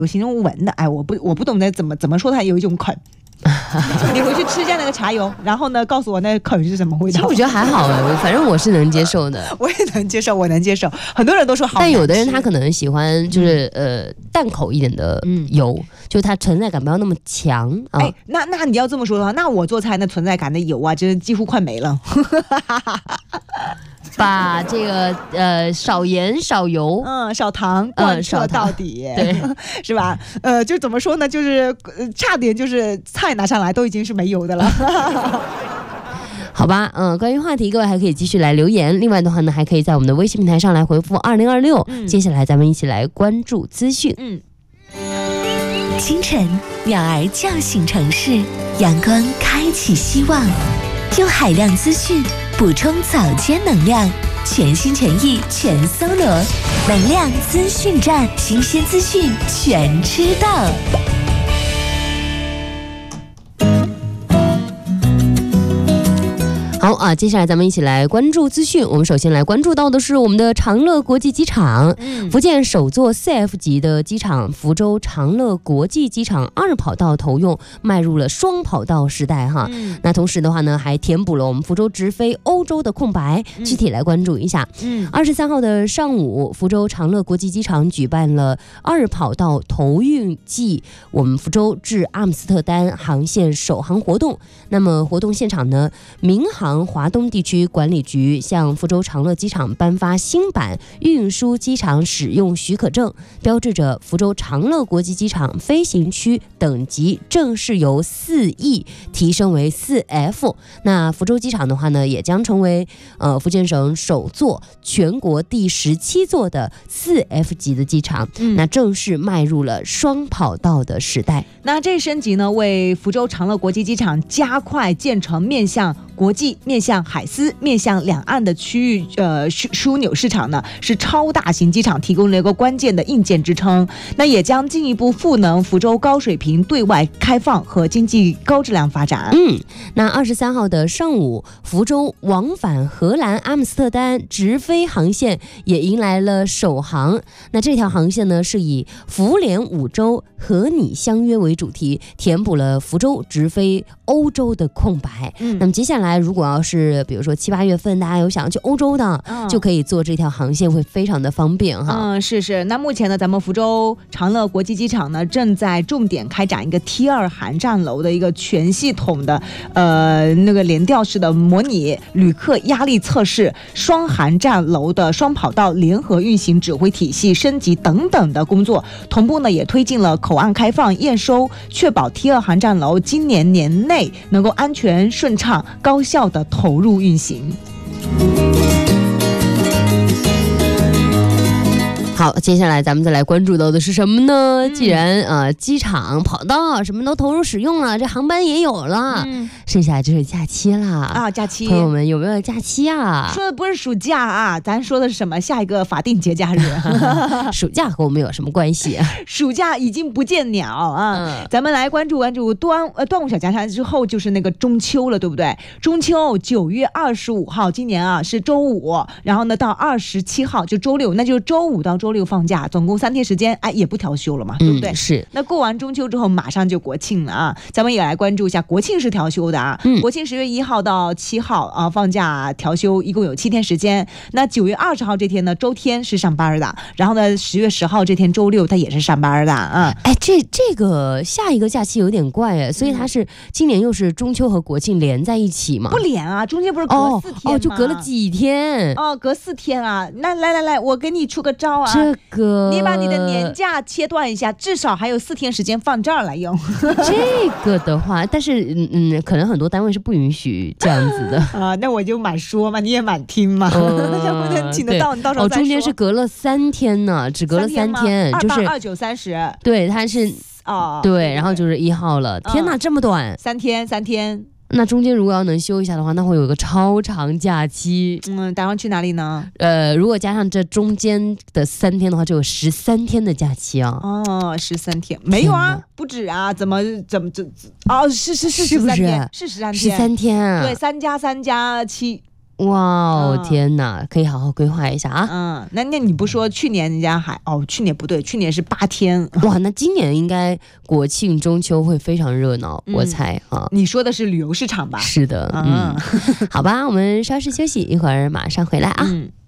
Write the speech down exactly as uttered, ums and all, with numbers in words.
有形容文的，哎，我不我不懂得怎么怎么说它有一种啃。你回去吃一下那个茶油，然后呢，告诉我那个啃是什么味道。 我觉得还好哎，反正我是能接受的。 我也能接受，我能接受。很多人都说好， 但有的人他可能喜欢就是呃淡口一点的油，嗯、就是它存在感不要那么强啊。 哎，那那你要这么说的话，那我做菜那存在感的油啊，真几乎快没了。 把这个呃少盐少油， 嗯，少糖贯彻到底， 嗯、对， 是吧？呃，就怎么说呢？就是差点就是菜拿上来都已经是没油的了。 好吧，嗯，关于话题，各位还可以继续来留言。另外的话呢，还可以在我们的微信平台上来回复二零二六。接下来咱们一起来关注资讯。 嗯， 清晨，鸟儿叫醒城市，阳光开启希望，用海量资讯补充早间能量，全心全意全搜罗，能量资讯站，新鲜资讯全知道。 好啊，接下来咱们一起来关注资讯。我们首先来关注到的是我们的长乐国际机场，嗯、福建首座 四 F 级的机场福州长乐国际机场二跑道投用，迈入了双跑道时代哈。嗯、那同时的话呢，还填补了我们福州直飞欧洲的空白。具体来关注一下。嗯，二十三号的上午，福州长乐国际机场举办了二跑道投运暨我们福州至阿姆斯特丹航线首航活动。那么活动现场呢，民航华东地区管理局向福州长乐机场颁发新版运输机场使用许可证，标志着福州长乐国际机场飞行区等级正式由四 E 提升为四 F。那福州机场的话呢，也将成为呃福建省首座、全国第十七座的四 F 级的机场，嗯、那正式迈入了双跑道的时代。 那这升级呢，为福州长乐国际机场加快建成面向国际、面向海思、面向两岸的区域呃枢纽市场呢，是超大型机场提供了一个关键的硬件支撑。那也将进一步赋能福州高水平对外开放和经济高质量发展。 嗯，那二十三号的上午，福州往返荷兰阿姆斯特丹直飞航线也迎来了首航。那这条航线呢，是以福联五洲和你相约为主题，填补了福州直飞欧洲的空白。嗯，那么接下来如果要是比如说七八月份大家有想去欧洲的，嗯、就可以坐这条航线，会非常的方便哈。 嗯，是是。那目前呢，咱们福州长乐国际机场呢，正在重点开展一个 T 二 航站楼的一个全系统的呃那个联调式的模拟旅客压力测试、双航站楼的双跑道联合运行指挥体系升级等等的工作，同步呢也推进了口岸开放验收，确保 T 二 航站楼今年年内能够安全顺畅高效的投入运行。 好，接下来咱们再来关注到的是什么呢？嗯、既然呃机场跑道什么都投入使用了，这航班也有了，嗯、剩下就是假期啦啊！假期， 朋友们有没有假期啊？ 说的不是暑假啊，咱说的是什么？下一个法定节假日。 暑假和我们有什么关系？ 暑假已经不见鸟啊！嗯、咱们来关注关注端呃端午小长假之后就是那个中秋了，对不对？中秋九月二十五号，今年啊是周五，然后呢到二十七号就周六，那就是周五到周六放假，总共三天时间，哎，也不调休了嘛，对不对？ 嗯、是。 那过完中秋之后，马上就国庆了啊！咱们也来关注一下，国庆是调休的啊。嗯、国庆十月一号到七号啊，放假调休，一共有七天时间。那九月二十号这天呢，周天是上班的，然后呢，十月十号这天周六它也是上班的啊。 哎，这这个下一个假期有点怪哎，所以它是今年又是中秋和国庆连在一起嘛？ 不连啊，中间不是隔四天吗？ 哦，哦就隔了几天？ 哦，隔四天啊！那来来来，我给你出个招啊！ 这个， 你把你的年假切断一下，至少还有四天时间放这儿来用。 这个的话，但是嗯嗯，可能很多单位是不允许这样子的啊。那我就满说嘛，你也满听嘛，要不能请得到你到时候再说。 哦，中间是隔了三天呢，只隔了三天，就是二八二九三十。 对，它是哦， 对，然后就是一号了。天哪，这么短， 三天，三天。 那中间如果要能休一下的话，那会有个超长假期。 嗯，打算去哪里呢？ 呃，如果加上这中间的三天的话，就有十三天的假期啊。 哦，十三天没有啊，不止啊，怎么怎么怎哦，是是是是不是是十三天？ 十三天啊？ 对，三加三加七。 哇哦， 嗯天哪，可以好好规划一下啊。 嗯，那那你不说去年人家还哦，去年不对，去年是八天。 哇，那今年应该国庆中秋会非常热闹， 嗯我猜啊。 你说的是旅游市场吧？ 是的，嗯， 嗯好吧，我们稍事休息，一会儿马上回来啊。 嗯。